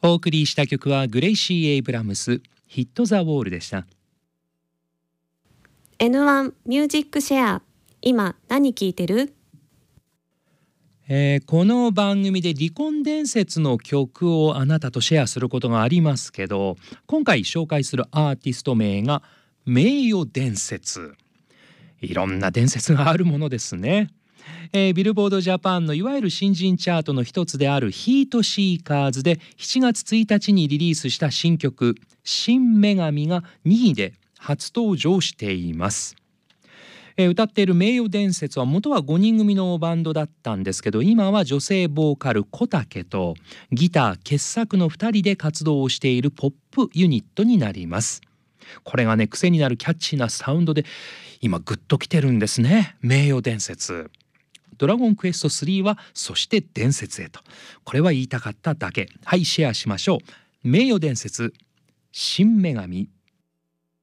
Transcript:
お送りした曲はグレイシー・エイブラムス、ヒット・ザ・ウォールでした。 N1 ミュージックシェア、今何聞いてる？ この番組で離婚伝説の曲をあなたとシェアすることがありますけど、今回紹介するアーティスト名が名誉伝説。いろんな伝説があるものですね。ビルボードジャパンのいわゆる新人チャートの一つであるヒートシーカーズで7月1日にリリースした新曲新女神が2位で初登場しています。歌っている名誉伝説は元は5人組のバンドだったんですけど、今は女性ボーカル小竹とギター傑作の2人で活動をしているポップユニットになります。これがね、癖になるキャッチーなサウンドで今グッときてるんですね。名誉伝説、ドラゴンクエスト3はそして伝説へと、これは言いたかっただけ。はい、シェアしましょう。名誉伝説、新女神。